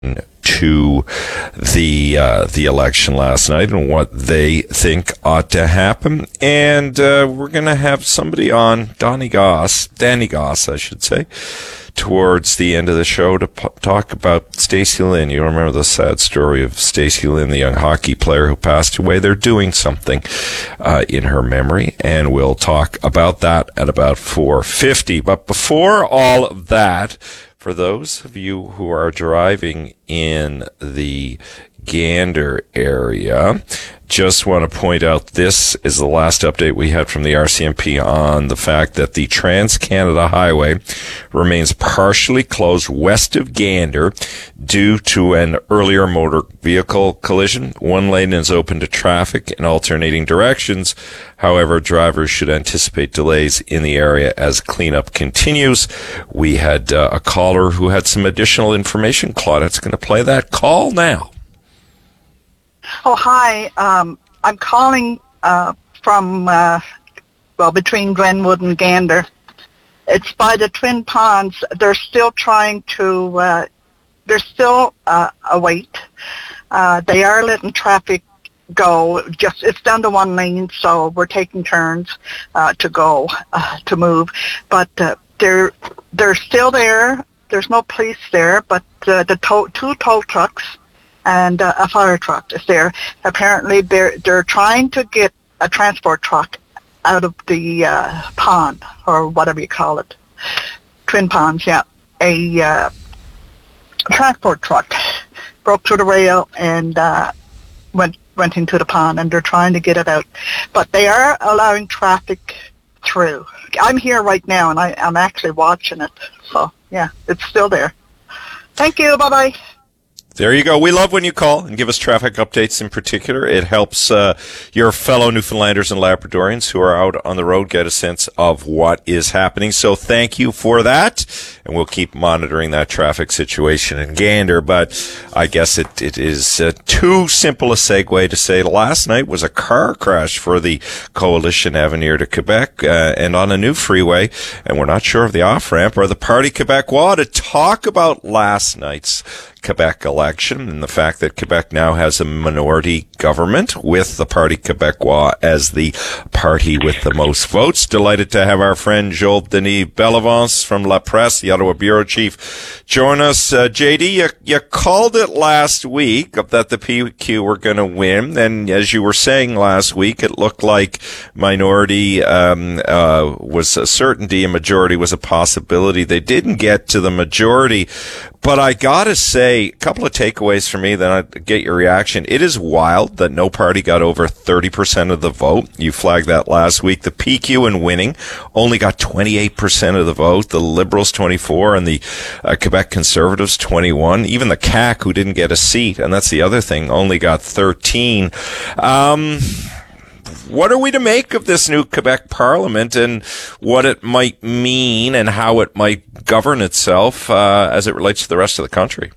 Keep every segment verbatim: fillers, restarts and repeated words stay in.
to the uh, the election last night and what they think ought to happen. And uh, we're going to have somebody on, Donnie Goss, Danny Goss, I should say, towards the end of the show to p- talk about Stacey Lynn. You remember the sad story of Stacey Lynn, the young hockey player who passed away. They're doing something uh, in her memory, and we'll talk about that at about four fifty. But before all of that, for those of you who are driving in the Gander area, just want to point out this is the last update we had from the R C M P on the fact that the Trans-Canada Highway remains partially closed west of Gander due to an earlier motor vehicle collision. One lane is open to traffic in alternating directions. However, drivers should anticipate delays in the area as cleanup continues. We had uh, a caller who had some additional information. Claudette's going to play that call now. Oh, hi. Um, I'm calling uh, from, uh, well, between Glenwood and Gander. It's by the Twin Ponds. They're still trying to, uh, they're still uh, await. Uh, they are letting traffic go. Just it's down to one lane, so we're taking turns uh, to go, uh, to move. But uh, they're, they're still there. There's no police there, but uh, the tow, two tow trucks and uh, a fire truck is there. Apparently, they're they're trying to get a transport truck out of the uh, pond, or whatever you call it, Twin Ponds. Yeah, a uh, transport truck broke through the rail and uh, went went into the pond, and they're trying to get it out. But they are allowing traffic through. I'm here right now, and I, I'm actually watching it. So yeah, it's still there. Thank you. Bye bye. There you go. We love when you call and give us traffic updates in particular. It helps uh, your fellow Newfoundlanders and Labradorians who are out on the road get a sense of what is happening. So thank you for that. And we'll keep monitoring that traffic situation in Gander. But I guess it, it is uh, too simple a segue to say last night was a car crash for the Coalition Avenir to Quebec uh, and on a new freeway. And we're not sure of the off-ramp or the Parti Québécois to talk about last night's Quebec election and the fact that Quebec now has a minority government with the Parti Québécois as the party with the most votes. Delighted to have our friend Joel Denis Bellavance from La Presse, the Ottawa bureau chief, join us. Uh, J D, you, you called it last week that the P Q were going to win, and as you were saying last week, it looked like minority um, uh, was a certainty, a majority was a possibility. They didn't get to the majority. But I gotta say, a couple of takeaways for me, then I'd get your reaction. It is wild that no party got over thirty percent of the vote. You flagged that last week. The P Q in winning only got twenty-eight percent of the vote. The Liberals twenty-four and the uh, Quebec Conservatives twenty-one. Even the C A Q, who didn't get a seat, and that's the other thing, only got thirteen. Um... What are we to make of this new Quebec Parliament and what it might mean and how it might govern itself uh, as it relates to the rest of the country?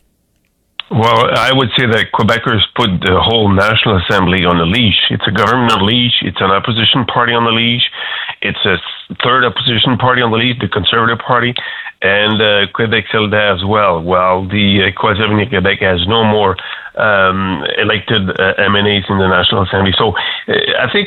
Well, I would say that Quebecers put the whole National Assembly on the leash. It's a government on the leash. It's an opposition party on the leash. It's a third opposition party on the leash, the Conservative Party, and uh, Quebec Solidaire as well. While the uh, Coalition Avenir Québec has no more um, elected uh, M N As in the National Assembly. So uh, I think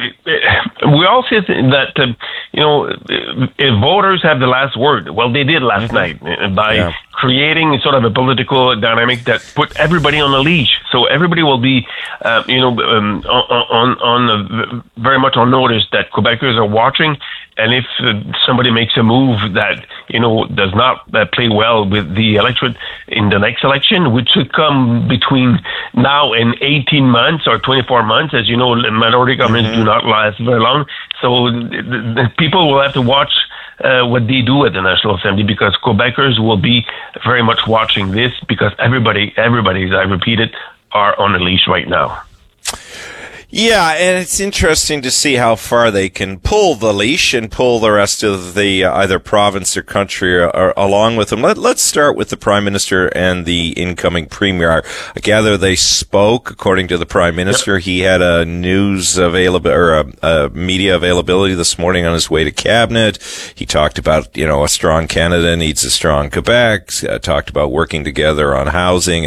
uh, we all say that, uh, you know, if voters have the last word, well, they did last mm-hmm. night by yeah. creating sort of a political dynamic that put everybody on a leash. So everybody will be, uh, you know, um, on, on, on uh, very much on notice that Quebecers are watching. And if uh, somebody makes a move that, you know, does not uh, play well with the electorate in the next election, which should come between now and eighteen months or twenty-four months, as you know, minority governments mm-hmm. do not last very long. So the, the people will have to watch uh, what they do at the National Assembly, because Quebecers will be very much watching this, because everybody, everybody, as I repeat it, are on a leash right now. Yeah, and it's interesting to see how far they can pull the leash and pull the rest of the uh, either province or country or, or along with them. Let, let's start with the Prime Minister and the incoming Premier. I gather they spoke, according to the Prime Minister. Yep. He had a news available or a, a media availability this morning on his way to Cabinet. He talked about, you know, a strong Canada needs a strong Quebec. Uh, talked about working together on housing